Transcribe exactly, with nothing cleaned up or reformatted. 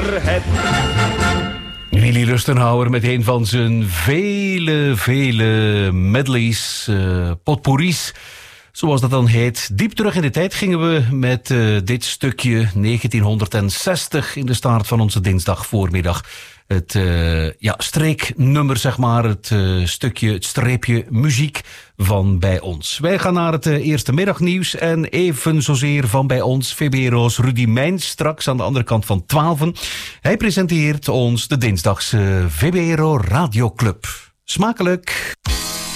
heb. Willy Rustenhauer met een van zijn vele, vele medleys, uh, potpourris, zoals dat dan heet. Diep terug in de tijd gingen we met uh, dit stukje negentienhonderdzestig in de start van onze dinsdagvoormiddag. Het uh, ja, streeknummer, zeg maar, het uh, stukje, het streepje muziek van Bij Ons. Wij gaan naar het uh, eerste middagnieuws en even zozeer van Bij Ons V B Ro's Rudy Mijns, straks aan de andere kant van twaalfen. Hij presenteert ons de dinsdagse V B R O Radioclub. Smakelijk!